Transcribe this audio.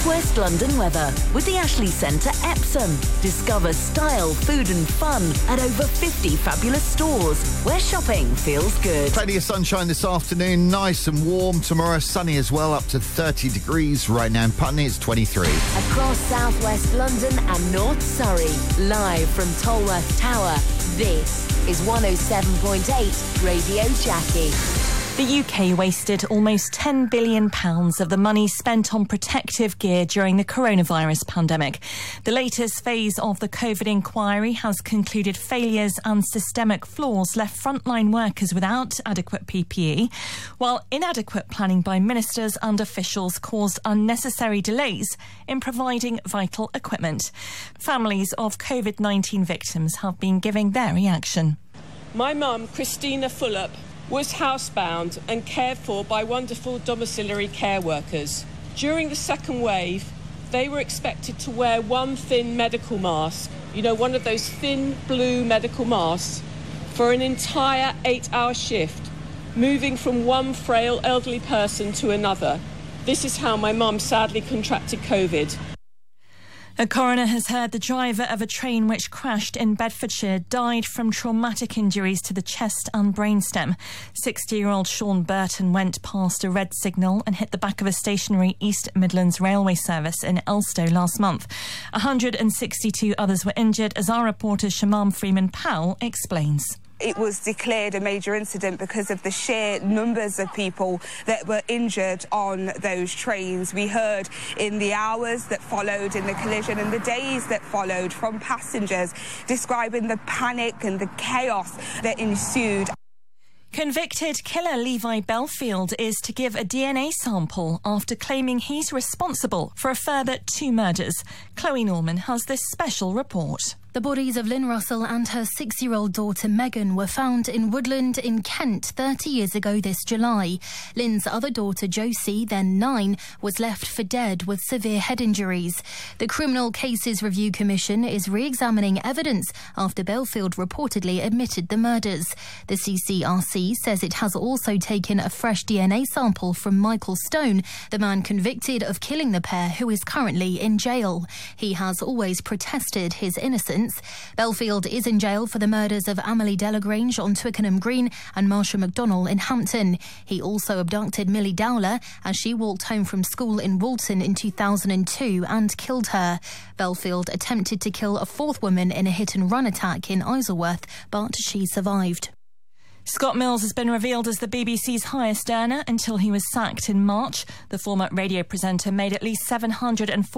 West London weather with the Ashley Centre Epsom. Discover style, food and fun at over 50 fabulous stores where shopping feels good. Plenty of sunshine this afternoon, nice and warm. Tomorrow sunny as well, up to 30 degrees. Right now in Putney it's 23. Across South West London and North Surrey, live from Tolworth Tower, this is 107.8 Radio Jackie. The UK wasted almost £10 billion of the money spent on protective gear during the coronavirus pandemic. The latest phase of the COVID inquiry has concluded failures and systemic flaws left frontline workers without adequate PPE, while inadequate planning by ministers and officials caused unnecessary delays in providing vital equipment. Families of COVID-19 victims have been giving their reaction. My mum, Christina Fulop, was housebound and cared for by wonderful domiciliary care workers. During the second wave, they were expected to wear one thin medical mask, one of those thin blue medical masks, for an entire 8-hour shift, moving from one frail elderly person to another. This is how my mum sadly contracted COVID. A coroner has heard the driver of a train which crashed in Bedfordshire died from traumatic injuries to the chest and brainstem. 60-year-old Sean Burton went past a red signal and hit the back of a stationary East Midlands railway service in Elstow last month. 162 others were injured, as our reporter Shamam Freeman-Powell explains. It was declared a major incident because of the sheer numbers of people that were injured on those trains. We heard in the hours that followed in the collision and the days that followed from passengers describing the panic and the chaos that ensued. Convicted killer Levi Belfield is to give a DNA sample after claiming he's responsible for a further 2 murders. Chloe Norman has this special report. The bodies of Lynn Russell and her 6-year-old daughter Megan were found in Woodland in Kent 30 years ago this July. Lynn's other daughter Josie, then 9, was left for dead with severe head injuries. The Criminal Cases Review Commission is re-examining evidence after Belfield reportedly admitted the murders. The CCRC says it has also taken a fresh DNA sample from Michael Stone, the man convicted of killing the pair who is currently in jail. He has always protested his innocence. Belfield is in jail for the murders of Amelie Delagrange on Twickenham Green and Marsha McDonnell in Hampton. He also abducted Millie Dowler as she walked home from school in Walton in 2002 and killed her. Belfield attempted to kill a 4th woman in a hit-and-run attack in Isleworth, but she survived. Scott Mills has been revealed as the BBC's highest earner until he was sacked in March. The former radio presenter made at least £740